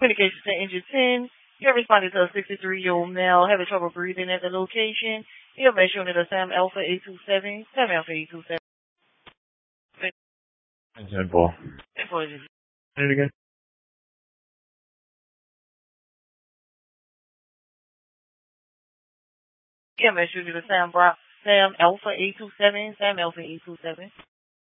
Communication to engine 10. You have responded to a 63-year-old male having trouble breathing at the location. You have been shown to the Sam Alpha 827. Sam Alpha 827. 10-4. 10-4. Say it again. You have been shown to the Sam Alpha 827. Sam Alpha 827.